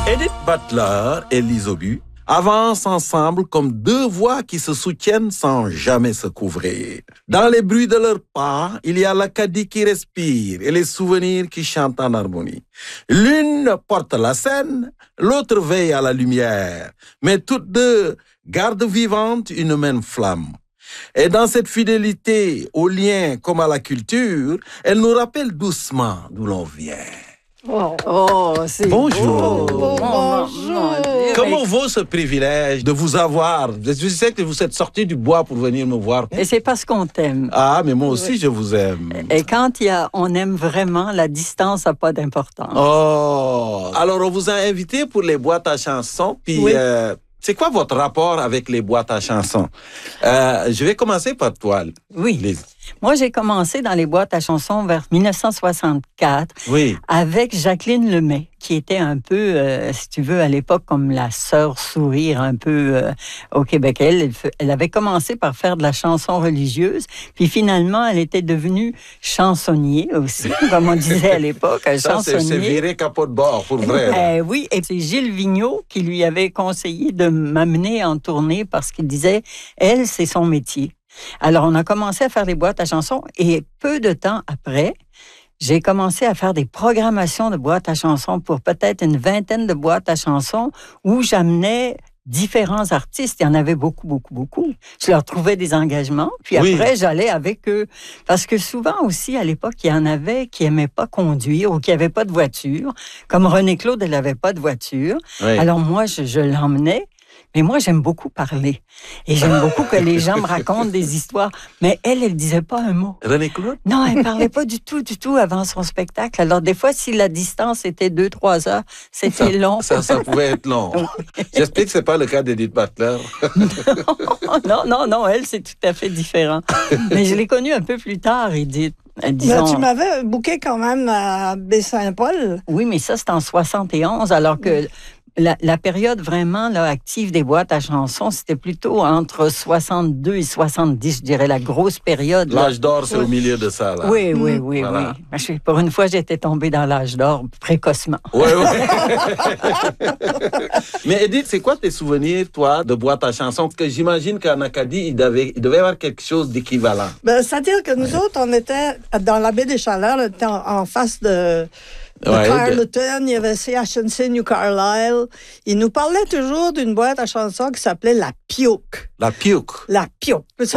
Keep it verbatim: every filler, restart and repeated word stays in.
Edith Butler et Lise Aubu avancent ensemble comme deux voix qui se soutiennent sans jamais se couvrir. Dans les bruits de leurs pas, il y a l'Acadie qui respire et les souvenirs qui chantent en harmonie. L'une porte la scène, l'autre veille à la lumière, mais toutes deux gardent vivante une même flamme. Et dans cette fidélité aux liens comme à la culture, elle nous rappelle doucement d'où l'on vient. Oh, oh c'est Bonjour. beau. Bonjour. Comment vaut ce privilège de vous avoir? Je sais que vous êtes sorti du bois pour venir me voir. Et c'est parce qu'on t'aime. Ah, mais moi aussi, je vous aime. Et quand il y a, on aime vraiment, la distance n'a pas d'importance. Oh! Alors, on vous a invité pour les boîtes à chansons, puis... Oui. Euh, c'est quoi votre rapport avec les boîtes à chansons? Euh, je vais commencer par toi, Oui. Lise. Moi, j'ai commencé dans les boîtes à chansons vers dix-neuf cent soixante-quatre Oui. avec Jacqueline Lemay, qui était un peu, euh, si tu veux, à l'époque, comme la sœur sourire un peu euh, au Québec. Elle, elle, fe- elle avait commencé par faire de la chanson religieuse, puis finalement, elle était devenue chansonnier aussi, comme on disait à l'époque, un Ça, c'est, c'est chansonnier. viré capot de bord, pour vrai. là. Euh, oui, et c'est Gilles Vigneault qui lui avait conseillé de m'amener en tournée parce qu'il disait, elle, c'est son métier. Alors, on a commencé à faire des boîtes à chansons et peu de temps après, j'ai commencé à faire des programmations de boîtes à chansons pour peut-être une vingtaine de boîtes à chansons où j'amenais différents artistes. Il y en avait beaucoup, beaucoup, beaucoup. Je leur trouvais des engagements, puis Oui. après, j'allais avec eux. Parce que souvent aussi, à l'époque, il y en avait qui n'aimaient pas conduire ou qui n'avaient pas de voiture. Comme René-Claude, elle n'avait pas de voiture. Oui. Alors moi, je, je l'emmenais. Mais moi, j'aime beaucoup parler. Et j'aime beaucoup que les gens me racontent des histoires. Mais elle, elle disait pas un mot. René Claude? Non, elle parlait pas du tout, du tout avant son spectacle. Alors, des fois, si la distance était deux, trois heures, c'était long. Ça, ça pouvait être long. J'espère que ce n'est pas le cas d'Edith Butler. non, non, non, elle, c'est tout à fait différent. Mais je l'ai connue un peu plus tard, Edith. Euh, Disons... Mais tu m'avais booké quand même à Baie-Saint-Paul. Oui, mais ça, c'est en soixante et onze, alors que la, la période vraiment là, active des boîtes à chansons, c'était plutôt entre soixante-deux et soixante-dix, je dirais, la grosse période. là. L'âge d'or, c'est au milieu de ça. Là. Oui, oui, oui, Voilà. oui. Je- Pour une fois, j'étais tombée dans l'âge d'or précocement. Oui, oui. Mais Edith, c'est quoi tes souvenirs, toi, de boîte à chansons? Parce que j'imagine qu'en Acadie, il devait, il devait y avoir quelque chose d'équivalent. Ben, c'est-à-dire que nous autres, on était dans la baie des Chaleurs, on était en, en face de, de Ouais, Carleton, il y avait C H N C New Carlisle. Ils nous parlaient toujours d'une boîte à chansons qui s'appelait La Piouk. La Piouk. La Piouk. Ça